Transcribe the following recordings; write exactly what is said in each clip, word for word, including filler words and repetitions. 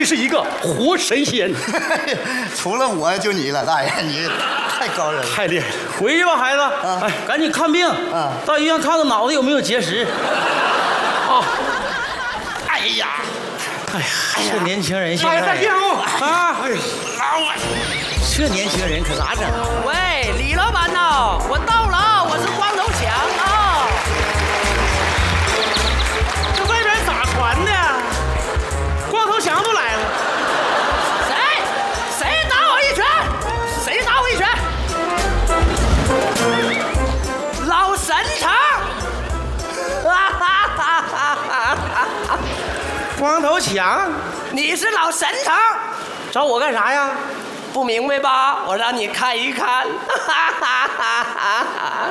是一个活神仙。 除了我就你了，大爷，你太高人了， 太厉害了！回去吧，孩子，啊、哎，赶紧看病， 啊， 到医院看看脑子有没有结石。啊， 哎呀， 哎呀，这年轻人现在， 大爷再啊， 哎呀，老我， 这年轻人可咋整？ 喂，李老板呐，我到了啊，我是光头强啊。 这外边咋传的？光头强都来了。 谁？谁打我一拳？谁打我一拳？老神城！哈哈哈哈哈哈！ 光头强， 你是老神城？ 找我干啥呀？ 不明白吧？我让你看一看。哈哈哈哈哈！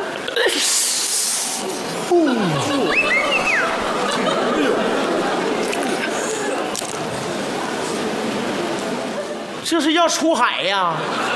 这是要出海呀？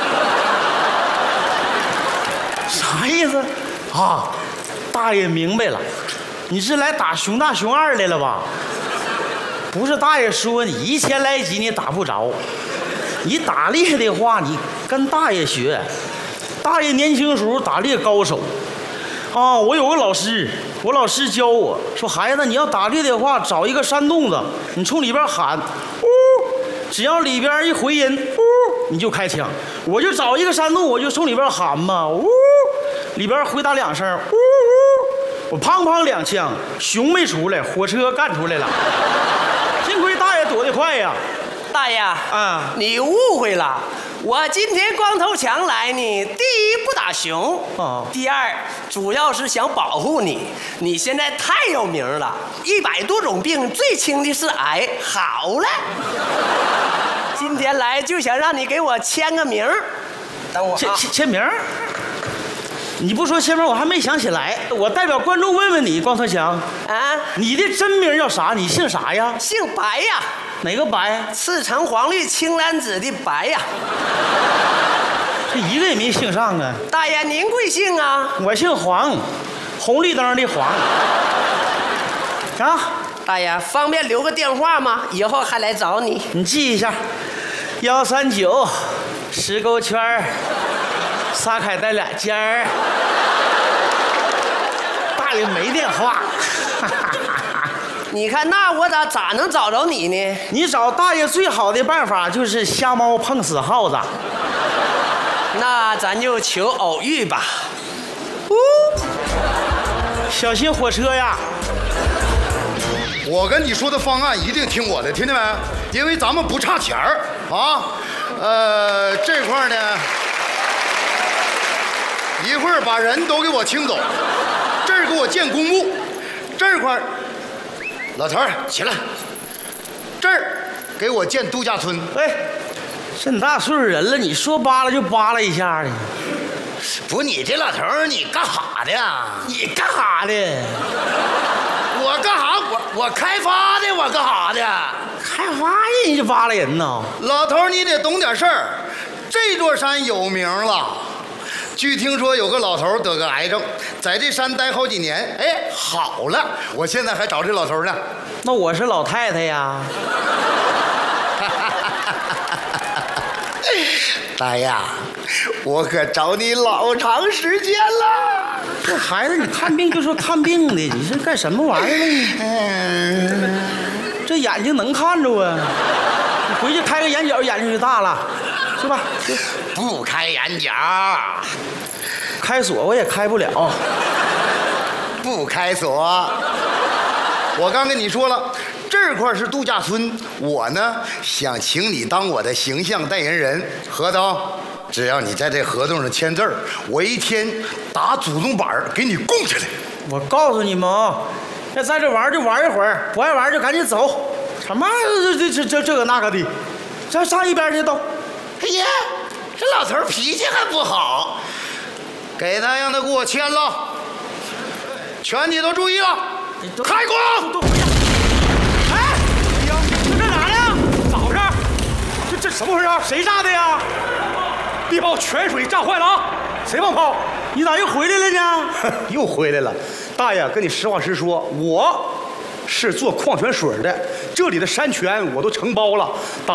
啥意思？啊，大爷明白了，你是来打熊大熊二来了吧？不是，大爷说你一千来级你打不着，你打猎的话你跟大爷学，大爷年轻时候打猎高手。啊，我有个老师，我老师教我说，孩子你要打猎的话，找一个山洞子，你从里边喊，呜。只要里边一回音，呜，你就开枪。我就找一个山洞，我就从里边喊嘛，呜，里边回答两声，呜呜，我砰砰两枪，熊没出来，火车干出来了。幸亏大爷躲得快呀。 大爷， 啊， 你误会了。我今天光头强来呢，第一不打熊， 哦， 第二主要是想保护你。你现在太有名了，一百多种病，最轻的是癌。好了，今天来就想让你给我签个名。等我、啊、 签签签名。你不说签名，我还没想起来。我代表观众问问你，光头强啊， 你的真名叫啥？你姓啥呀？ 姓白呀。 哪个白？ 赤橙黄绿青蓝紫的白呀。 这一个也没姓上啊。 大爷，您贵姓啊？ 我姓黄，红绿灯的黄。啊， 大爷，方便留个电话吗？以后还来找你。 你记一下，幺三九，石沟圈儿，撒开带俩尖儿。大爷没电话。 你看，那我咋咋能找着你呢？ 你找大爷最好的办法就是瞎猫碰死耗子。 那咱就求偶遇吧。 呜，小心火车呀！ 我跟你说的方案一定听我的，听见没？因为咱们不差钱儿啊。呃，这块呢，一会儿把人都给我清走，这儿给我建公墓，这块。老头儿起来，这儿给我建度假村。 哎，这么大岁数人了，你说扒拉就扒拉一下的。 不，你这老头儿，你干哈的呀？ 你干哈的？ 我干哈？我我开发的，我干哈的？ 开发的你就扒拉人呢？ 老头儿，你得懂点事儿。这座山有名了。据听说有个老头得个癌症，在这山待好几年，哎，好了。我现在还找这老头呢。 那我是老太太呀。 大爷，我可找你老长时间了。 这孩子，你看病就说看病的，你是干什么玩意儿呢？ 嗯， 这眼睛能看着啊？你回去开个眼角，眼睛就大了，是吧？ 不开眼角， 开锁我也开不了。 不开锁。我刚跟你说了，这块是度假村，我呢想请你当我的形象代言人。合同，只要你在这合同上签字儿，我一天打祖宗板给你供起来。 我告诉你们啊，要在这玩就玩一会儿，不爱玩就赶紧走。什么这这这这这个那个的，咱上一边去都。 哎呀，这老头脾气还不好，给他让他给我签了。全体都注意了，开工！ 哎，哎呀，这干啥呢？ 咋回事？这这什么回事？ 谁炸的呀？ 地炮泉水炸坏了啊！谁放炮？ 你咋又回来了呢？ 又回来了。大爷，跟你实话实说，我是做矿泉水的， 这里的山泉我都承包了。